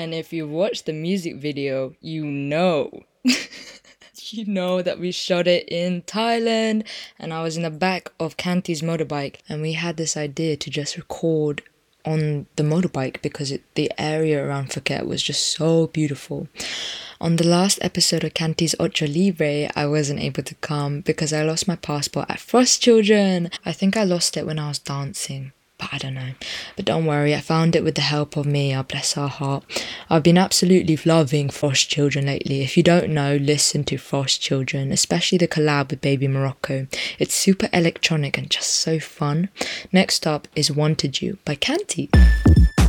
And if you watch the music video, you know. You know that we shot it in Thailand, and I was in the back of Kanti's motorbike, and we had this idea to just record on the motorbike because the area around Phuket was just so beautiful. On the last episode of Kanti's Ocho Libre, I wasn't able to come because I lost my passport at Frost Children. I think I lost it when I was dancing, but I don't know. But don't worry, I found it with the help of Mia, bless her heart. I've been absolutely loving Frost Children lately. If you don't know, listen to Frost Children, especially the collab with Baby Morocco. It's super electronic and just so fun. Next up is Wanted You by Kanti.